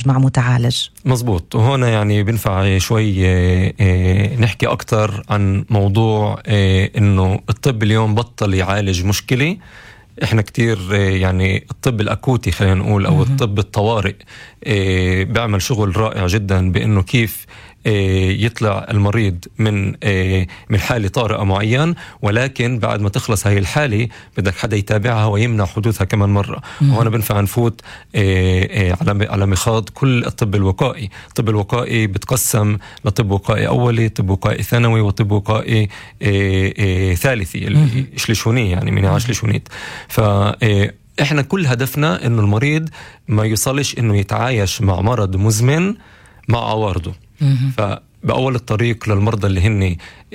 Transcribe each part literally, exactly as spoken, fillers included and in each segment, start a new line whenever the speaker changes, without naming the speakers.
معالج مع متعالج.
مزبوط. وهنا يعني بنفع شوي نحكي أكتر عن موضوع إنه الطب اليوم بطل يعالج مشكلة. إحنا كتير يعني الطب الأكوتي خلينا نقول أو الطب الطوارئ بيعمل شغل رائع جدا بإنه كيف يطلع المريض من من حالة طارئة معين، ولكن بعد ما تخلص هاي الحالة بدك حدا يتابعها ويمنع حدوثها كمان مرة. وهنا بنفع نفوت على على مخاض كل الطب الوقائي. الطب الوقائي بتقسم لطب وقائي أولي، طب وقائي ثانوي، وطب وقائي ثالثي الشليشوني يعني من عشليشونيت. ف احنا كل هدفنا انه المريض ما يوصلش انه يتعايش مع مرض مزمن مع عوارضه. فبأول الطريق للمرضى اللي هن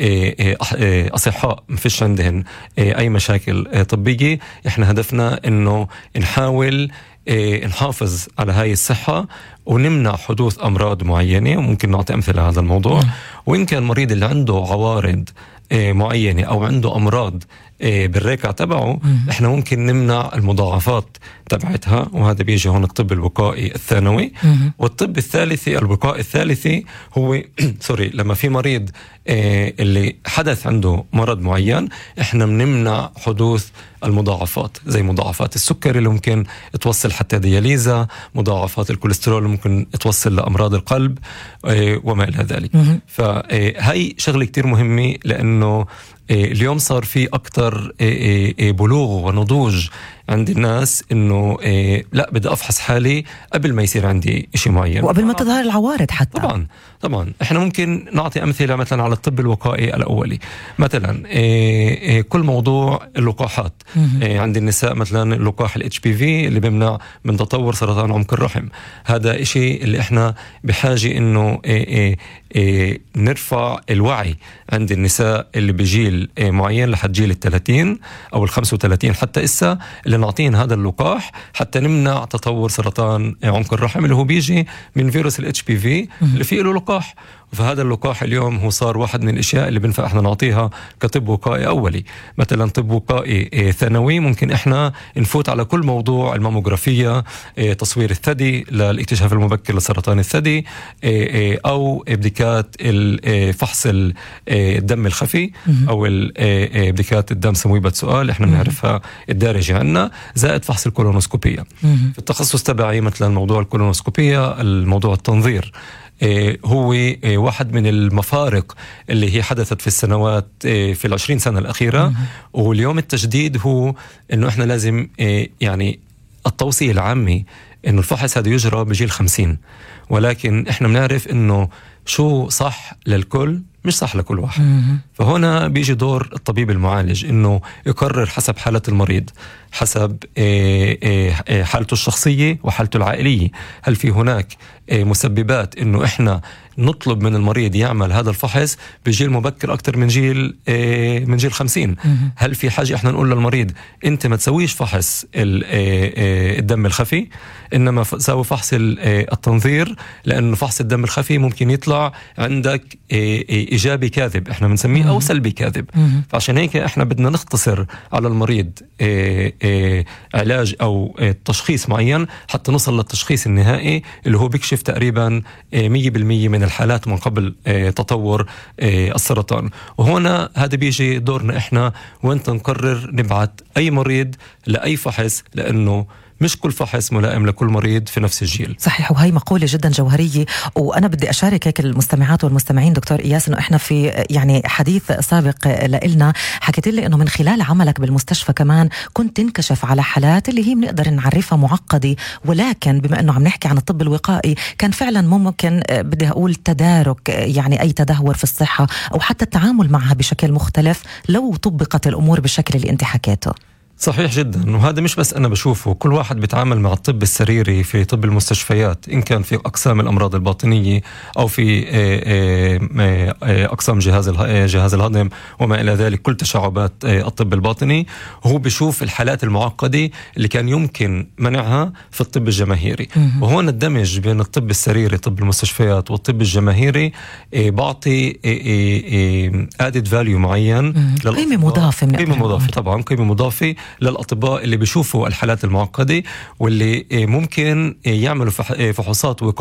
أصحاء ما فيش عندهم أي مشاكل طبية، إحنا هدفنا إنه نحاول نحافظ على هاي الصحة ونمنع حدوث أمراض معينة. وممكن نعطي أمثلة على هذا الموضوع. وإن كان المريض اللي عنده عوارض معينة أو عنده أمراض بالركع تبعه، إحنا ممكن نمنع المضاعفات تبعتها، وهذا بيجي هون الطب الوقائي الثانوي. والطب الثالثي الوقائي الثالثي هو سوري لما في مريض اللي حدث عنده مرض معين، إحنا بنمنع حدوث المضاعفات زي مضاعفات السكر اللي ممكن توصل حتى دياليزا، مضاعفات الكوليسترول اللي ممكن توصل لأمراض القلب وما إلى ذلك. فهي شغلة كتير مهمة، لأنه اليوم صار في أكتر بلوغ ونضوج عند الناس إنه لا بدي أفحص حالي قبل ما يصير عندي إشي معين
وقبل ما تظهر العوارض حتى.
طبعا طبعا إحنا ممكن نعطي أمثلة مثلا على الطب الوقائي الأولي. مثلا كل موضوع اللقاحات عند النساء، مثلا اللقاح ال إتش بي في اللي بيمنع من تطور سرطان عنق الرحم. هذا إشي اللي إحنا بحاجة إنه نرفع الوعي عند النساء اللي بجيل معين لحد جيل الثلاثين أو الخمسة وثلاثين حتى إسا، اللي نعطين هذا اللقاح حتى نمنع تطور سرطان عنق الرحم اللي هو بيجي من فيروس ال إتش بي في اللي فيه له لقاح. فهذا اللقاح اليوم هو صار واحد من الاشياء اللي بنفع احنا نعطيها كطب وقائي اولي. مثلا طب وقائي ثانوي ممكن احنا نفوت على كل موضوع الماموغرافية، تصوير الثدي للاكتشاف المبكر لسرطان الثدي، او بديكات فحص الدم الخفي او بديكات الدم سمويبة سؤال احنا بنعرفها الدارجة عنا، زائد فحص الكولونوسكوبية. في التخصص تبعي مثلا موضوع الكولونوسكوبية، الموضوع التنظير هو واحد من المفارق اللي هي حدثت في السنوات في العشرين سنة الأخيرة. واليوم التجديد هو إنه إحنا لازم يعني التوصية العامة إنه الفحص هذا يجرى بجيل خمسين، ولكن إحنا بنعرف إنه شو صح للكل مش صح لكل واحد. فهنا بيجي دور الطبيب المعالج إنه يقرر حسب حالة المريض، حسب حالته الشخصية وحالته العائلية. هل في هناك مسببات إنه إحنا نطلب من المريض يعمل هذا الفحص بجيل مبكر أكتر من جيل من جيل خمسين؟ هل في حاجة إحنا نقول للمريض أنت ما تسويش فحص الدم الخفي، إنما سوي فحص التنظير، لأنه فحص الدم الخفي ممكن يطلع عندك إيجابي كاذب إحنا بنسميه أو سلبي كاذب. فعشان هيك إحنا بدنا نختصر على المريض علاج أو تشخيص معين حتى نوصل للتشخيص النهائي اللي هو بيكشف تقريبا مية بالمية من الحالات من قبل تطور السرطان. وهنا هذا بيجي دورنا إحنا وانت نقرر نبعت أي مريض لأي فحص، لأنه مش كل فحص ملائم لكل مريض في نفس الجيل.
صحيح، وهي مقولة جدا جوهرية. وأنا بدي أشارك هيك المستمعات والمستمعين دكتور إياس إنه إحنا في يعني حديث سابق لإلنا حكيت لي إنه من خلال عملك بالمستشفى كمان كنت تنكشف على حالات اللي هي بنقدر نعرفها معقدة، ولكن بما إنه عم نحكي عن الطب الوقائي كان فعلا ممكن بدي أقول تدارك يعني أي تدهور في الصحة أو حتى التعامل معها بشكل مختلف لو طبقت الأمور بالشكل اللي أنت حكيته.
صحيح جدا. وهذا مش بس أنا بشوفه، كل واحد بيتعامل مع الطب السريري في طب المستشفيات، إن كان في أقسام الأمراض الباطنية أو في أقسام جهاز جهاز الهضم وما إلى ذلك، كل تشعبات الطب الباطني، هو بيشوف الحالات المعقدة اللي كان يمكن منعها في الطب الجماهيري. وهون الدمج بين الطب السريري طب المستشفيات والطب الجماهيري بعطي added value معين،
قيمة مضافة،
قيمة مضافة طبعا، قيمة مضافة للأطباء اللي بيشوفوا الحالات المعقدة واللي ممكن يعملوا فحوصات